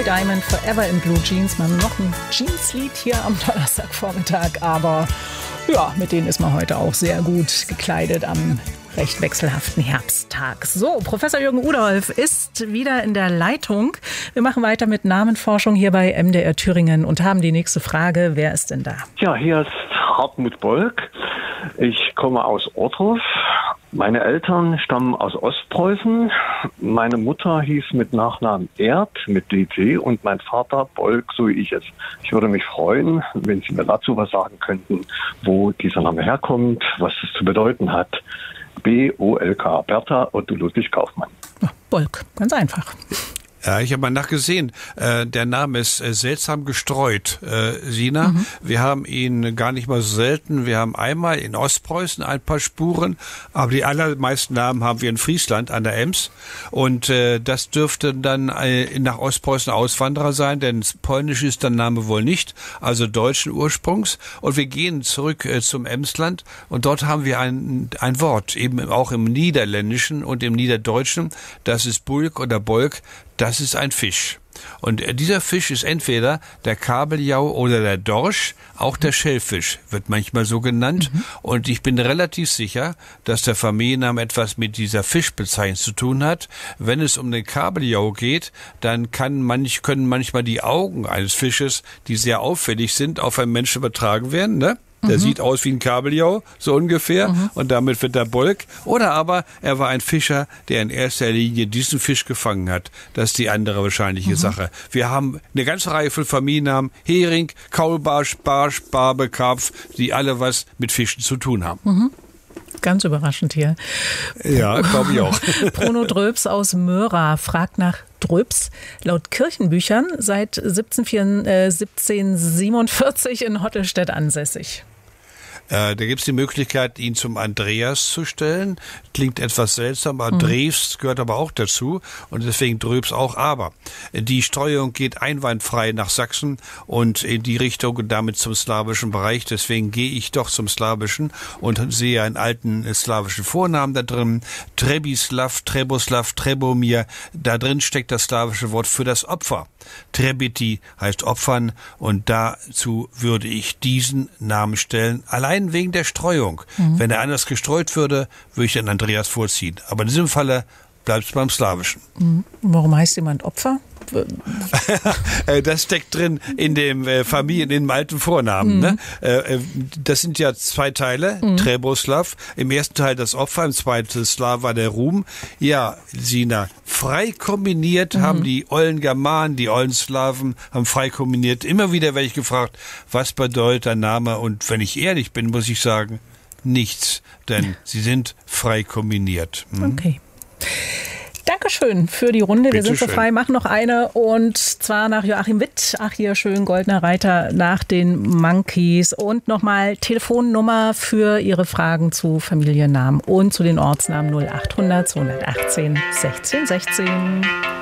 Neil Diamond, Forever in Blue Jeans. Man noch ein Jeans-Lied hier am Donnerstagvormittag, aber ja, mit denen ist man heute auch sehr gut gekleidet am recht wechselhaften Herbsttag. So, Professor Jürgen Uderholf ist wieder in der Leitung. Wir machen weiter mit Namenforschung hier bei MDR Thüringen und haben die nächste Frage. Wer ist denn da? Ja, hier ist Hartmut Bolk. Ich komme aus Ortruf. Meine Eltern stammen aus Ostpreußen. Meine Mutter hieß mit Nachnamen Erd, mit DT, und mein Vater Bolk, so wie ich es. Ich würde mich freuen, wenn Sie mir dazu was sagen könnten, wo dieser Name herkommt, was es zu bedeuten hat. B-O-L-K, Bertha Otto Ludwig Kaufmann. Ja, Bolk, ganz einfach. Ja, ich habe mal nachgesehen. Der Name ist seltsam gestreut, Sina. Wir haben ihn gar nicht mal so selten. Wir haben einmal in Ostpreußen ein paar Spuren, aber die allermeisten Namen haben wir in Friesland an der Ems. Und das dürfte dann nach Ostpreußen Auswanderer sein, denn polnisch ist der Name wohl nicht, also deutschen Ursprungs. Und wir gehen zurück zum Emsland und dort haben wir ein Wort, eben auch im Niederländischen und im Niederdeutschen. Das ist Bulk oder Bolk. Das ist ein Fisch. Und dieser Fisch ist entweder der Kabeljau oder der Dorsch, auch der Schellfisch wird manchmal so genannt. Und ich bin relativ sicher, dass der Familienname etwas mit dieser Fischbezeichnung zu tun hat. Wenn es um den Kabeljau geht, dann können manchmal die Augen eines Fisches, die sehr auffällig sind, auf einen Menschen übertragen werden, ne? Der sieht aus wie ein Kabeljau, so ungefähr, und damit wird er Bolk. Oder aber er war ein Fischer, der in erster Linie diesen Fisch gefangen hat. Das ist die andere wahrscheinliche Sache. Wir haben eine ganze Reihe von Familiennamen: Hering, Kaulbarsch, Barsch, Barbe, Karpf, die alle was mit Fischen zu tun haben. Ganz überraschend hier. Ja, glaube ich auch. Bruno Dröps aus Möhra fragt nach Dröps. Laut Kirchenbüchern seit 1747 in Hottelstedt ansässig. Da gibt es die Möglichkeit, ihn zum Andreas zu stellen. Klingt etwas seltsam, aber Drews gehört aber auch dazu und deswegen Dröps auch. Aber die Streuung geht einwandfrei nach Sachsen und in die Richtung und damit zum slawischen Bereich. Deswegen gehe ich doch zum Slawischen und sehe einen alten slawischen Vornamen da drin. Trebislav, Treboslav, Trebomir. Da drin steckt das slawische Wort für das Opfer. Trebiti heißt Opfern und dazu würde ich diesen Namen stellen. Allein wegen der Streuung. Wenn er anders gestreut würde, würde ich den Andreas vorziehen. Aber in diesem Falle bleibt es beim Slawischen. Warum heißt jemand Opfer? Das steckt drin in dem in dem alten Vornamen. Ne? Das sind ja zwei Teile, Treboslav. Im ersten Teil das Opfer, im zweiten Slava der Ruhm. Ja, Sina, frei kombiniert haben die ollen Germanen, die ollen Slawen, haben frei kombiniert. Immer wieder werde ich gefragt, was bedeutet der Name? Und wenn ich ehrlich bin, muss ich sagen, nichts. Denn sie sind frei kombiniert. Okay. Dankeschön für die Runde. Wir sind so frei, machen noch eine und zwar nach Joachim Witt. Ach, hier schön, Goldener Reiter nach den Monkeys. Und nochmal Telefonnummer für Ihre Fragen zu Familiennamen und zu den Ortsnamen 0800 218 16 16.